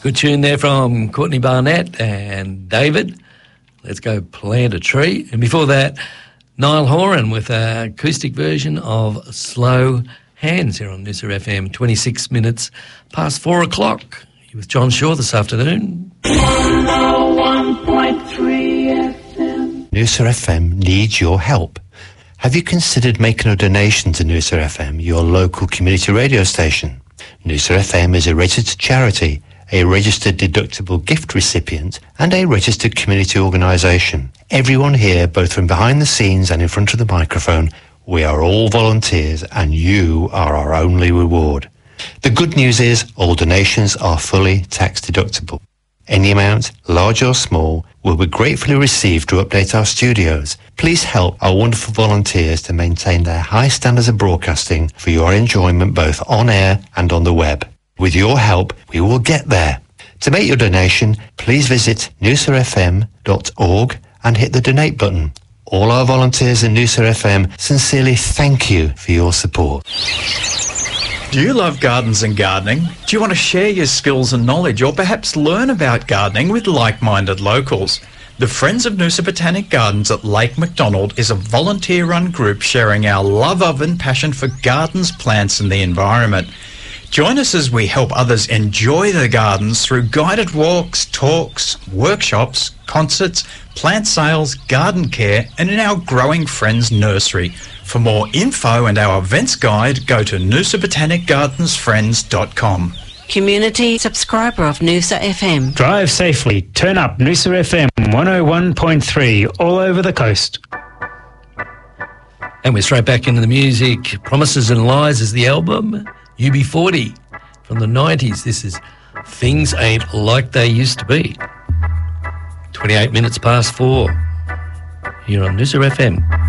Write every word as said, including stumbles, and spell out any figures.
Good tune there from Courtney Barnett and David. Let's Go Plant a Tree. And before that, Niall Horan with an acoustic version of Slow Hands here on Noosa F M, twenty-six minutes past four o'clock. You're with John Shaw this afternoon. one oh one point three F M. Noosa F M needs your help. Have you considered making a donation to Noosa F M, your local community radio station? Noosa F M is a registered charity, a registered deductible gift recipient, and a registered community organisation. Everyone here, both from behind the scenes and in front of the microphone, we are all volunteers, and you are our only reward. The good news is all donations are fully tax deductible. Any amount, large or small, will be gratefully received to update our studios. Please help our wonderful volunteers to maintain their high standards of broadcasting for your enjoyment both on air and on the web. With your help, we will get there. To make your donation, please visit noosa f m dot org and hit the donate button. All our volunteers in Noosa F M sincerely thank you for your support. Do you love gardens and gardening? Do you want to share your skills and knowledge, or perhaps learn about gardening with like-minded locals? The Friends of Noosa Botanic Gardens at Lake MacDonald is a volunteer-run group sharing our love of and passion for gardens, plants and the environment. Join us as we help others enjoy their gardens through guided walks, talks, workshops, concerts, plant sales, garden care, and in our growing Friends Nursery. For more info and our events guide, go to noosa botanic gardens friends dot com. Community subscriber of Noosa F M. Drive safely. Turn up Noosa F M one oh one point three all over the coast. And we're straight back into the music. Promises and Lies is the album. U B forty from the nineties. This is Things Ain't Like They Used to Be. twenty-eight minutes past four here on Noosa F M.